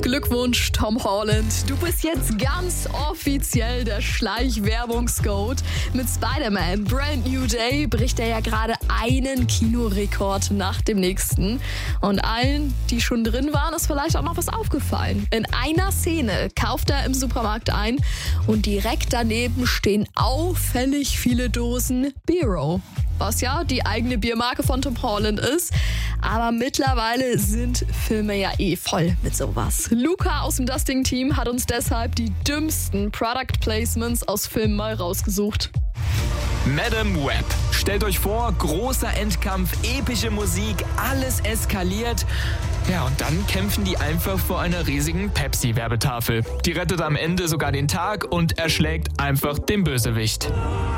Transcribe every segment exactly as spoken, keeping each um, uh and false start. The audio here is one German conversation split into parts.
Glückwunsch, Tom Holland. Du bist jetzt ganz offiziell der Schleichwerbungsgoat. Mit Spider-Man Brand New Day bricht er ja gerade einen Kinorekord nach dem nächsten. Und allen, die schon drin waren, ist vielleicht auch noch was aufgefallen. In einer Szene kauft er im Supermarkt ein und direkt daneben stehen auffällig viele Dosen Zero, was ja die eigene Biermarke von Tom Holland ist. Aber mittlerweile sind Filme ja eh voll mit sowas. Luca aus dem Dusting-Team hat uns deshalb die dümmsten Product Placements aus Filmen mal rausgesucht. Madame Web. Stellt euch vor, großer Endkampf, epische Musik, alles eskaliert. Ja, und dann kämpfen die einfach vor einer riesigen Pepsi-Werbetafel. Die rettet am Ende sogar den Tag und erschlägt einfach den Bösewicht.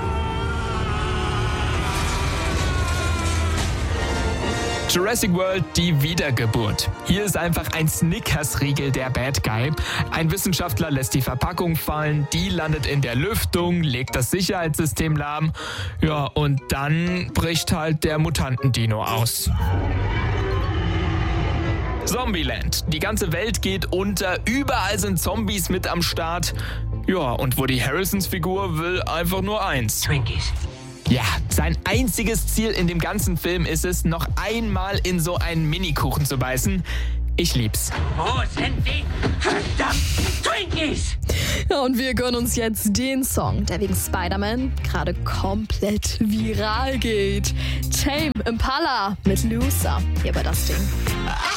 Jurassic World, die Wiedergeburt. Hier ist einfach ein Snickers-Riegel der Bad Guy. Ein Wissenschaftler lässt die Verpackung fallen, die landet in der Lüftung, legt das Sicherheitssystem lahm. Ja, und dann bricht halt der Mutantendino aus. Zombieland. Die ganze Welt geht unter, überall sind Zombies mit am Start. Ja, und Woody Harrelsons Figur will einfach nur eins. Twinkies. Ja, sein einziges Ziel in dem ganzen Film ist es, noch einmal in so einen Minikuchen zu beißen. Ich lieb's. Wo sind die verdammten Twinkies? Ja, und wir gönnen uns jetzt den Song, der wegen Spider-Man gerade komplett viral geht. Tame Impala mit Loser hier bei Dusting.